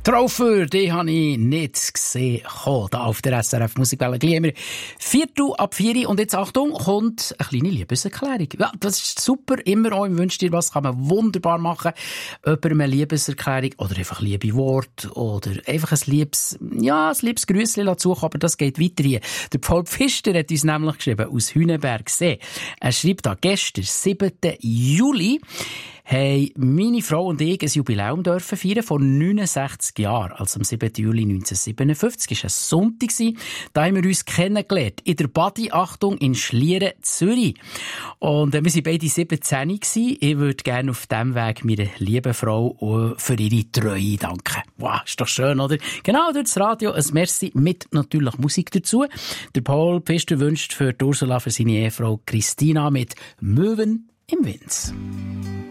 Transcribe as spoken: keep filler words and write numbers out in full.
Traufer, die habe ich nicht gesehen. Kommen, da auf der S R F Musikwelle. Gleich immer Viertel ab vier und jetzt Achtung, kommt eine kleine Liebeserklärung. Ja, das ist super. Immer auch im Wünsch dir was kann man wunderbar machen. Jemandem eine Liebeserklärung oder einfach liebe Worte oder einfach ein liebes, ja, ein liebes Grüßchen dazu. Aber das geht weiter hier. Der Paul Pfister hat uns nämlich geschrieben aus Hünebergsee. Er schreibt da gestern, siebten Juli, haben meine Frau und ich ein Jubiläum dürfen feiern von neunundsechzig Jahren. Also am siebten Juli neunzehnhundertsiebenundfünfzig. Es war ein Sonntag. Da haben wir uns kennengelernt. In der Badi, Achtung, in Schlieren, Zürich. Und äh, wir waren beide siebzehn gewesen. Ich würde gerne auf diesem Weg meiner lieben Frau für ihre Treue danken. Wow, ist doch schön, oder? Genau, durch das Radio ein Merci mit natürlich Musik dazu. Der Paul Pfister wünscht für Ursula, für seine Ehefrau Christina mit Möwen im Wind.